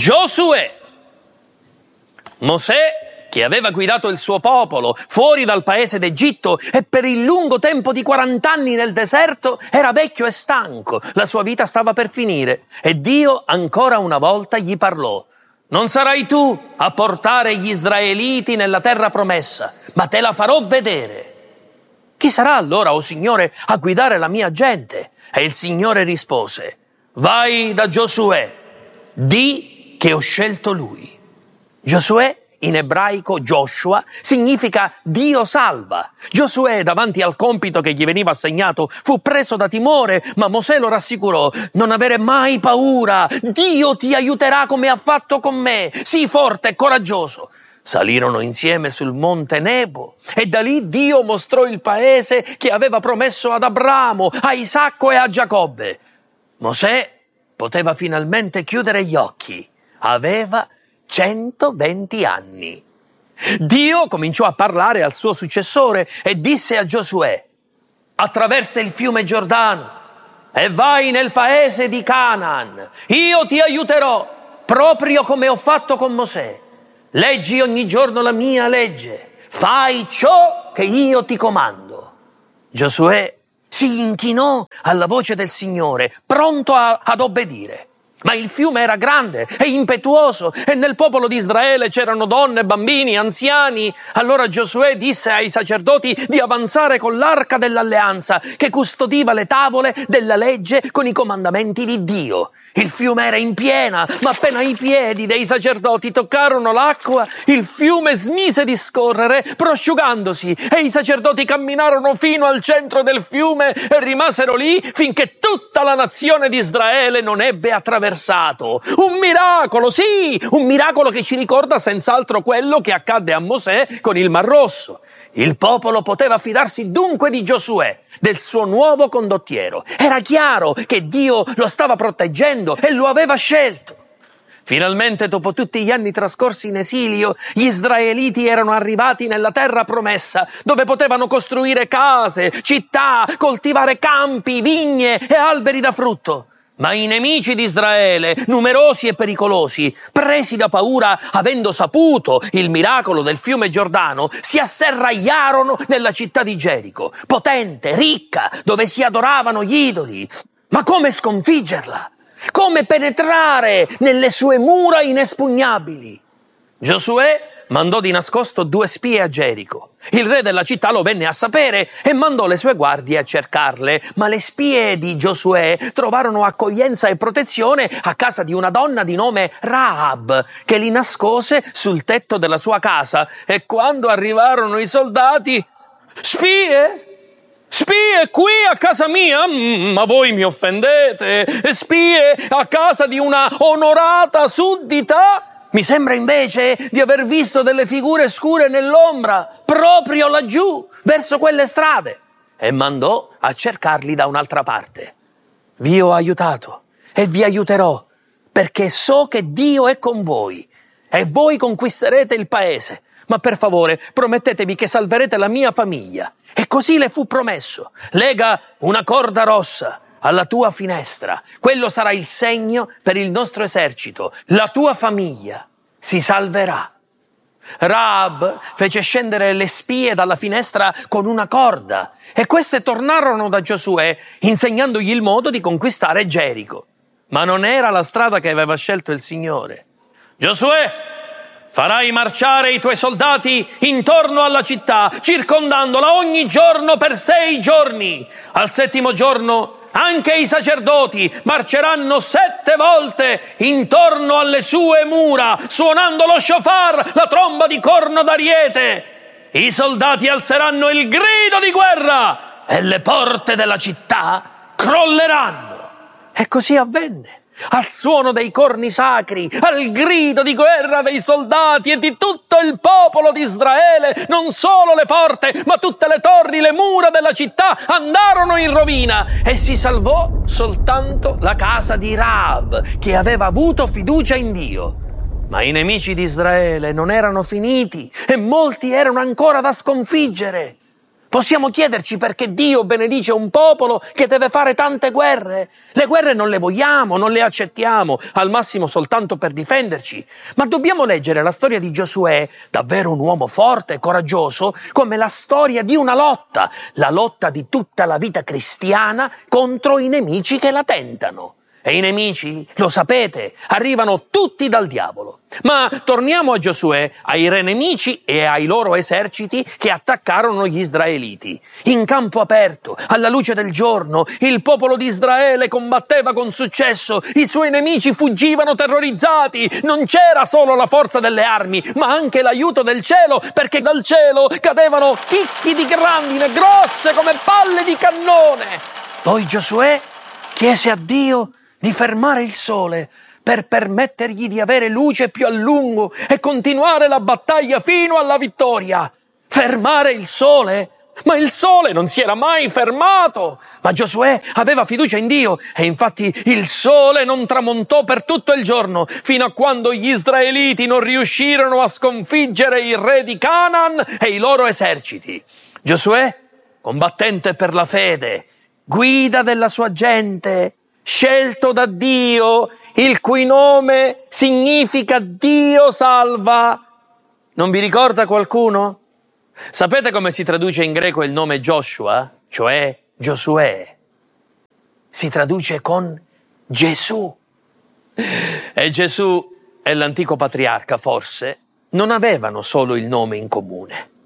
Giosuè. Mosè, che aveva guidato il suo popolo fuori dal paese d'Egitto e per il lungo tempo di 40 anni nel deserto, era vecchio e stanco, la sua vita stava per finire e Dio ancora una volta gli parlò. Non sarai tu a portare gli israeliti nella terra promessa, ma te la farò vedere. Chi sarà allora, o Signore, a guidare la mia gente? E il Signore rispose, vai da Giosuè, di che ho scelto lui. Giosuè, in ebraico Joshua, significa Dio salva. Giosuè, davanti al compito che gli veniva assegnato, fu preso da timore, ma Mosè lo rassicurò. Non avere mai paura, Dio ti aiuterà come ha fatto con me. Sii forte e coraggioso. Salirono insieme sul monte Nebo e da lì Dio mostrò il paese che aveva promesso ad Abramo, a Isacco e a Giacobbe. Mosè poteva finalmente chiudere gli occhi. Aveva 120 anni. Dio cominciò a parlare al suo successore e disse a Giosuè, attraversa il fiume Giordano e vai nel paese di Canaan. Io ti aiuterò, proprio come ho fatto con Mosè. Leggi ogni giorno la mia legge. Fai ciò che io ti comando. Giosuè si inchinò alla voce del Signore, pronto ad obbedire. Ma il fiume era grande e impetuoso e nel popolo di Israele c'erano donne, bambini, anziani. Allora Giosuè disse ai sacerdoti di avanzare con l'arca dell'alleanza che custodiva le tavole della legge con i comandamenti di Dio. Il fiume era in piena, ma appena i piedi dei sacerdoti toccarono l'acqua, il fiume smise di scorrere, prosciugandosi, e i sacerdoti camminarono fino al centro del fiume e rimasero lì finché tutta la nazione di Israele non ebbe attraversato. Un miracolo, sì, un miracolo che ci ricorda senz'altro quello che accadde a Mosè con il Mar Rosso. Il popolo poteva fidarsi dunque di Giosuè, del suo nuovo condottiero. Era chiaro che Dio lo stava proteggendo e lo aveva scelto. Finalmente, dopo tutti gli anni trascorsi in esilio, gli israeliti erano arrivati nella terra promessa, dove potevano costruire case, città, coltivare campi, vigne e alberi da frutto. Ma i nemici di Israele, numerosi e pericolosi, presi da paura avendo saputo il miracolo del fiume Giordano, si asserragliarono nella città di Gerico, potente, ricca, dove si adoravano gli idoli. Ma come sconfiggerla? Come penetrare nelle sue mura inespugnabili? Giosuè mandò di nascosto 2 spie a Gerico. Il re della città lo venne a sapere e mandò le sue guardie a cercarle, ma le spie di Giosuè trovarono accoglienza e protezione a casa di una donna di nome Rahab, che li nascose sul tetto della sua casa. E quando arrivarono i soldati, spie? Spie qui a casa mia? Ma voi mi offendete! Spie a casa di una onorata suddita? Mi sembra invece di aver visto delle figure scure nell'ombra, proprio laggiù, verso quelle strade. E mandò a cercarli da un'altra parte. Vi ho aiutato e vi aiuterò, perché so che Dio è con voi e voi conquisterete il paese. Ma per favore, promettetevi che salverete la mia famiglia. E così le fu promesso. Lega una corda rossa alla tua finestra. Quello sarà il segno per il nostro esercito. La tua famiglia si salverà. Rahab fece scendere le spie dalla finestra con una corda e queste tornarono da Giosuè insegnandogli il modo di conquistare Gerico. Ma non era la strada che aveva scelto il Signore. Giosuè, farai marciare i tuoi soldati intorno alla città, circondandola ogni giorno per 6 giorni. Al 7° giorno anche i sacerdoti marceranno 7 volte intorno alle sue mura, suonando lo shofar, la tromba di corno d'ariete. I soldati alzeranno il grido di guerra e le porte della città crolleranno. E così avvenne. Al suono dei corni sacri, al grido di guerra dei soldati e di tutto il popolo di Israele, non solo le porte, ma tutte le torri, le mura della città andarono in rovina e si salvò soltanto la casa di Rahab, che aveva avuto fiducia in Dio. Ma i nemici di Israele non erano finiti e molti erano ancora da sconfiggere. Possiamo chiederci perché Dio benedice un popolo che deve fare tante guerre. Le guerre non le vogliamo, non le accettiamo, al massimo soltanto per difenderci. Ma dobbiamo leggere la storia di Giosuè, davvero un uomo forte e coraggioso, come la storia di una lotta, la lotta di tutta la vita cristiana contro i nemici che la tentano. E i nemici, lo sapete, arrivano tutti dal diavolo. Ma torniamo a Giosuè, ai re nemici e ai loro eserciti che attaccarono gli israeliti. In campo aperto, alla luce del giorno, il popolo di Israele combatteva con successo, i suoi nemici fuggivano terrorizzati. Non c'era solo la forza delle armi, ma anche l'aiuto del cielo, perché dal cielo cadevano chicchi di grandine grosse come palle di cannone. Poi Giosuè chiese a Dio di fermare il sole per permettergli di avere luce più a lungo e continuare la battaglia fino alla vittoria. Fermare il sole? Ma il sole non si era mai fermato! Ma Giosuè aveva fiducia in Dio e infatti il sole non tramontò per tutto il giorno fino a quando gli israeliti non riuscirono a sconfiggere il re di Canaan e i loro eserciti. Giosuè, combattente per la fede, guida della sua gente, scelto da Dio, il cui nome significa Dio salva. Non vi ricorda qualcuno? Sapete come si traduce in greco il nome Joshua, cioè Giosuè? Si traduce con Gesù. E Gesù e l'antico patriarca, forse, non avevano solo il nome in comune.